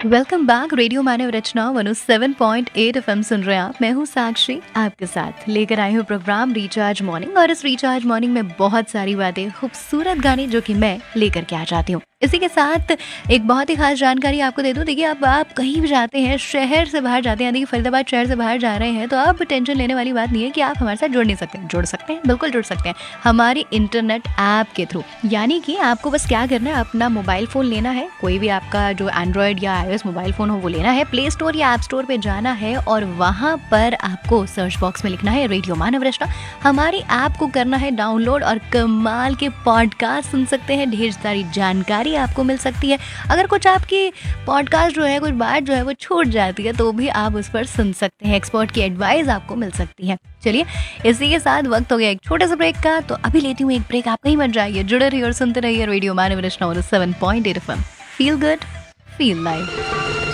Welcome back. Radio मानव रचना 107.8 FM सुन रहे हैं आप। मैं हूँ साक्षी, आपके साथ लेकर आई हूँ प्रोग्राम रिचार्ज मॉर्निंग। और इस रिचार्ज मॉर्निंग में बहुत सारी बातें, खूबसूरत गाने जो कि मैं लेकर के आ जाती हूँ। इसी के साथ एक बहुत ही खास जानकारी आपको दे दूं। देखिए, अब आप कहीं भी जाते हैं, शहर से बाहर जाते हैं, यानी कि फरीदाबाद शहर से बाहर जा रहे हैं, तो अब टेंशन लेने वाली बात नहीं है कि आप हमारे साथ जुड़ नहीं सकते। जुड़ सकते हैं, बिल्कुल जुड़ सकते हैं, हमारी इंटरनेट ऐप के थ्रू। यानी कि आपको बस क्या करना है, अपना मोबाइल फ़ोन लेना है, कोई भी आपका जो एंड्रॉयड या iOS मोबाइल फ़ोन हो वो लेना है, प्ले स्टोर या ऐप स्टोर पे जाना है और वहाँ पर आपको सर्च बॉक्स में लिखना है रेडियो मानव रचना। हमारी ऐप को करना है डाउनलोड और कमाल के पॉडकास्ट सुन सकते हैं, ढेर सारी जानकारी आपको मिल सकती है। अगर कुछ आपकी पॉडकास्ट जो है, कुछ बात जो है वो छूट जाती है तो भी आप उस पर सुन सकते हैं, एक्सपर्ट की एडवाइस आपको मिल सकती है। चलिए, इसी के साथ वक्त हो गया एक छोटे से ब्रेक का, तो अभी लेती हूँ एक ब्रेक। आप कहीं मत जाइए, जुड़े रहिए और सुनते रहिए रेडियो मानव रचना 7.8 FM. Feel good, feel live.